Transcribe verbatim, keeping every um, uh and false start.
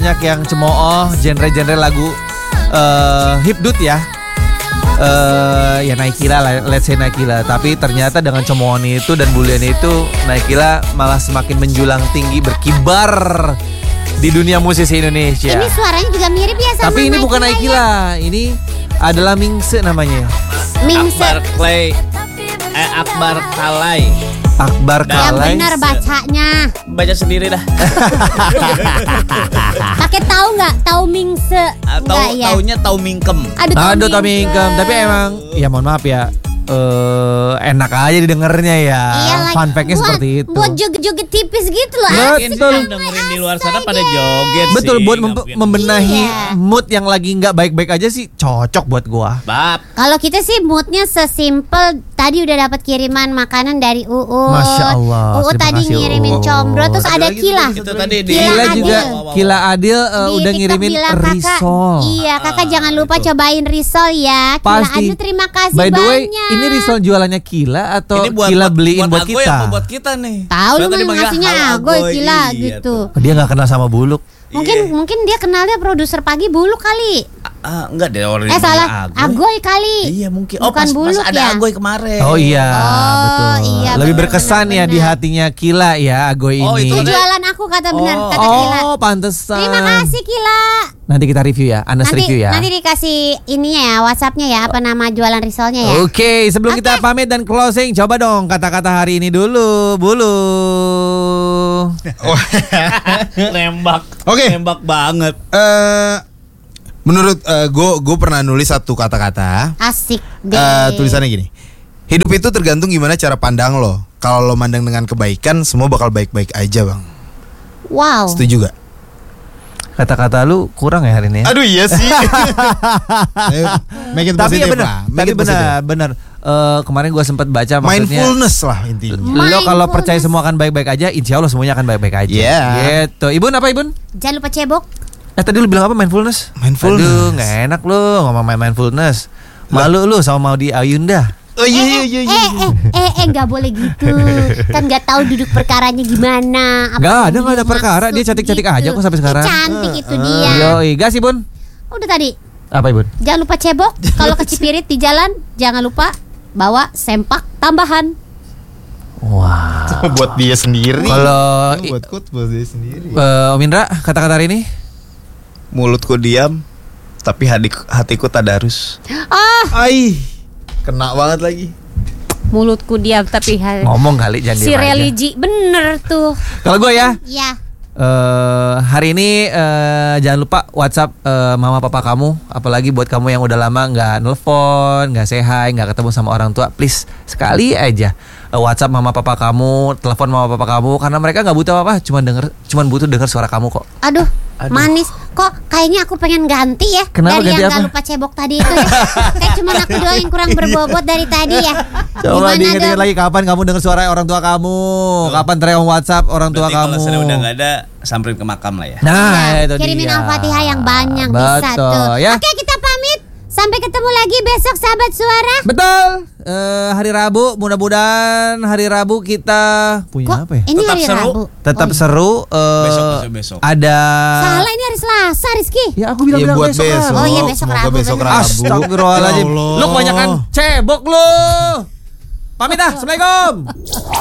banyak yang cemooh genre-genre lagu uh, hipdut ya. Uh, ya Naikila lah, let's say Naikila. Tapi ternyata dengan cemoohan itu dan bulian itu, Naikila malah semakin menjulang tinggi, berkibar di dunia musisi Indonesia. Ini suaranya juga mirip ya sama Tapi ini Naikila bukan Naikila ya? Ini adalah Mingse namanya. Mingse Akbar Clay eh, Akbar Kalay. Akbar Yang Kalay. benar bacanya. Baca sendiri dah. Pakai tahu nggak? Tahu Mingse? Atau Nggak ya? taunya tahu mingkem. Aduh, tahu Aduh Tommy Mingse. Income. Tapi emang ya mohon maaf ya, eh enak aja didengarnya ya. Iyalah, Fun fact-nya buat- seperti itu. Buat joget-joget tipis gitu loh. Betul. asik Mungkin yang banget, dengerin di luar astaga. sana pada joget sih. Betul, buat nggak mem- mungkin. membenahi Iya. mood yang lagi nggak baik-baik aja sih cocok buat gua. Bab. Kalau kita sih moodnya sesimpel tadi udah dapat kiriman makanan dari Uut. Masya Allah, Uut terima tadi kasih, ngirimin Uut. combro, terus Ada ada lagi Kila. tuh, itu tadi di- Kila Kila Adil. juga, Wow, wow, Kila Adil uh, Di udah TikTok ngirimin bilang, Kakak, risol. Iya, kakak Ah, jangan lupa itu. cobain risol ya. Kila Pasti. Adil terima kasih By the way, banyak. ini risol jualannya Kila atau Ini buat Kila buat- beliin buat, Agoy kita? apa buat kita nih? Tahu lu Soalnya tadi mah manggil ngasihnya hal Agoy Kila iya gitu. tuh. Dia nggak kenal sama Buluk. Mungkin Iya. mungkin dia kenalnya produser pagi Buluk kali. Ah, enggak deh orang Eh yang salah, manggil Agoy kali. Iya mungkin. Oh Bukan pas, pas Buluk ada ya? Agoy kemarin. Oh iya, Oh, betul. iya, Lebih benar, berkesan benar, ya di benar. hatinya Kila ya Agoy Oh, ini. itu Itu jualan aku kata benar Oh. kata Kila. Oh, pantesan. Terima kasih Kila. Nanti kita review ya, Anas Nanti review ya. nanti dikasih ininya ya, WhatsApp-nya ya, apa nama jualan risolnya ya. Oke, sebelum kita Oke. pamit dan closing, coba dong kata-kata hari ini dulu, Bulu. Nembak. Oke. Nembak banget. Eh, menurut gue gue pernah nulis satu kata-kata. Asik deh. Eh, tulisannya gini. Hidup itu tergantung gimana cara pandang lo. Kalau lo mandang dengan kebaikan, semua bakal baik-baik aja, Bang. Wow. Setuju gak? Kata-kata lu kurang ya hari ini ya? Aduh iya sih. Ayo, make it Tapi ya positive benar, lah. Make tapi it positive. benar, benar. Eh, kemarin gua sempat baca maksudnya. Mindfulness lah intinya. Lo kalau Mindfulness. percaya semua akan baik-baik aja, insya Allah semuanya akan baik-baik aja. Yeah. Gitu. Ibun apa Ibun? Jangan lupa cebok. Eh tadi lu bilang apa mindfulness? Mindfulness. Aduh, nggak enak lu ngomong main mindfulness. Malu lu sama Maudi Ayunda. Oh iya iya iya. iya. Eh eh eh eh nggak boleh gitu. Kan nggak tahu duduk perkaranya gimana. Apa Nggak yang ada, nggak ada dia perkara. maksud Dia cantik-cantik gitu. aja kok sampai sekarang. Ih, cantik itu dia. Yoi, gas Ibun. Udah tadi. Apa Ibun? Jangan lupa cebok. Kalau ke Cipirit di jalan, jangan lupa bawa sempak tambahan. Wah. Buat dia sendiri. Kalau i- buat quote buat dia sendiri. eh, Om Indra, kata-kata hari ini? Mulutku diam, tapi hatiku, hatiku tadarus. Ah, Ai, kena banget lagi. mulutku diam tapi hal- Ngomong kali jangan si diem aja. religi bener tuh. Kalau gue ya, Ya. eh hari ini eh, jangan lupa WhatsApp eh, mama papa kamu, apalagi buat kamu yang udah lama nggak nelfon, nggak say hi, nggak ketemu sama orang tua, please sekali aja eh, WhatsApp mama papa kamu, telepon mama papa kamu, karena mereka nggak butuh apa, cuma denger, cuma butuh denger suara kamu kok. Aduh, Aduh. manis. Kok kayaknya aku pengen ganti ya. Kenapa dari ganti yang apa? gak lupa cebok tadi itu ya. Kayak cuma aku doang yang kurang berbobot dari tadi ya. Coba Gimana diingat-ingat dong? lagi kapan kamu denger suara orang tua kamu, kapan teriak WhatsApp orang tua Berarti kamu. kalau sudah udah nggak ada, samperin ke makam lah ya. Nah, Ya, itu kirimin dia. Al-Fatihah yang banyak bisa Betul, tuh. ya. Oke, kita pamit. Sampai ketemu lagi besok sahabat suara. Betul. Eh, hari Rabu, mudah-mudahan hari Rabu kita punya Kok apa ya? ini Tetap hari seru. Rabu? Tetap Oh, iya. seru. eh, Besok, besok, besok. Ada. Salah, ini hari Selasa, Rizky. Ya aku bilang Iya bilang buat besok. besok. Rabu. Oh iya, besok Semoga Rabu, besok bener. Rabu. Astagfirullahaladzim. Ya Allah. Lu kebanyakan cebok lu. Pamit ah. Assalamualaikum.